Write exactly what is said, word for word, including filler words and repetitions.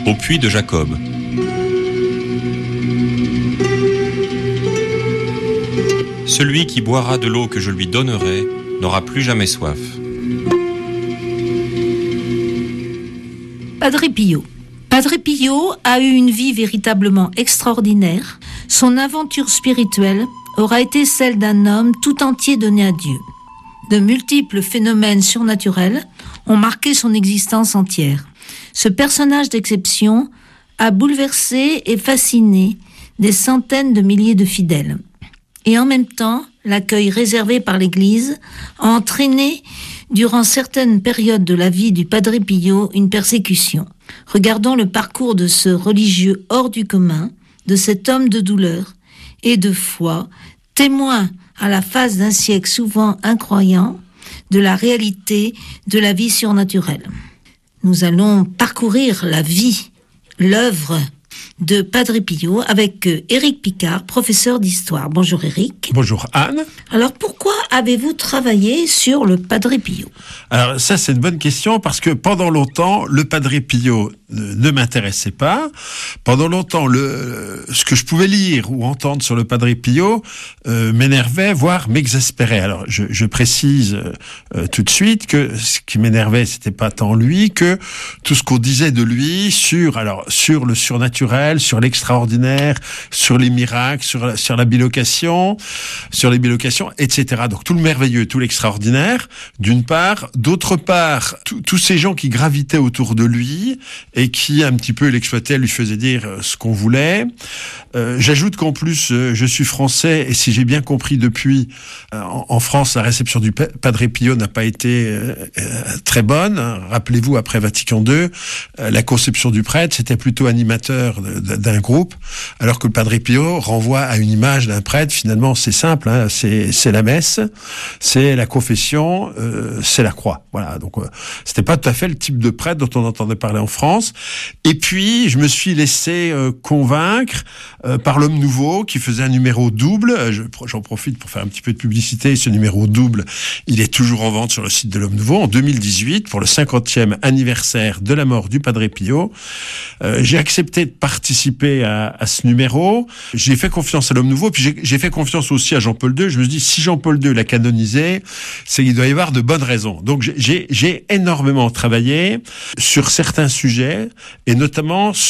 au puits de Jacob. Celui qui boira de l'eau que je lui donnerai n'aura plus jamais soif. Padre Pio. Padre Pio a eu une vie véritablement extraordinaire. Son aventure spirituelle aura été celle d'un homme tout entier donné à Dieu. De multiples phénomènes surnaturels ont marqué son existence entière. Ce personnage d'exception a bouleversé et fasciné des centaines de milliers de fidèles. Et en même temps, l'accueil réservé par l'Église a entraîné, durant certaines périodes de la vie du Padre Pio, une persécution. Regardons le parcours de ce religieux hors du commun, de cet homme de douleur et de foi, témoin à la face d'un siècle souvent incroyant de la réalité de la vie surnaturelle. Nous allons parcourir la vie, l'œuvre de Padre Pio avec Éric Picard, professeur d'histoire. Bonjour Éric. Bonjour Anne. Alors pourquoi avez-vous travaillé sur le Padre Pio ? Alors ça c'est une bonne question parce que pendant longtemps le Padre Pio ne, ne m'intéressait pas. Pendant longtemps le, ce que je pouvais lire ou entendre sur le Padre Pio euh, m'énervait, voire m'exaspérait. Alors je, je précise euh, tout de suite que ce qui m'énervait c'était pas tant lui que tout ce qu'on disait de lui sur, alors, sur le surnaturel, sur l'extraordinaire, sur les miracles, sur la, sur la bilocation, sur les bilocations, et cetera. Donc tout le merveilleux, tout l'extraordinaire, d'une part. D'autre part, tous ces gens qui gravitaient autour de lui et qui un petit peu l'exploitaient, lui faisaient dire ce qu'on voulait. Euh, j'ajoute qu'en plus, euh, je suis français et si j'ai bien compris depuis, euh, en, en France, la réception du Padre Pio n'a pas été euh, euh, très bonne. Rappelez-vous, après Vatican deux, euh, la conception du prêtre, c'était plutôt animateur de, d'un groupe, alors que le Padre Pio renvoie à une image d'un prêtre. Finalement, c'est simple, hein, c'est, c'est la messe, c'est la confession, euh, c'est la croix. Voilà, donc euh, c'était pas tout à fait le type de prêtre dont on entendait parler en France. Et puis, je me suis laissé euh, convaincre euh, par l'Homme Nouveau, qui faisait un numéro double. Je, j'en profite pour faire un petit peu de publicité. Ce numéro double, il est toujours en vente sur le site de l'Homme Nouveau. En deux mille dix-huit, pour le cinquantième anniversaire de la mort du Padre Pio, euh, j'ai accepté de participer à, à ce numéro. J'ai fait confiance à l'Homme Nouveau, puis j'ai, j'ai fait confiance aussi à Jean-Paul deux. Je me suis dit, si Jean-Paul deux l'a canonisé, c'est qu'il doit y avoir de bonnes raisons. Donc j'ai, j'ai, j'ai énormément travaillé sur certains sujets, et notamment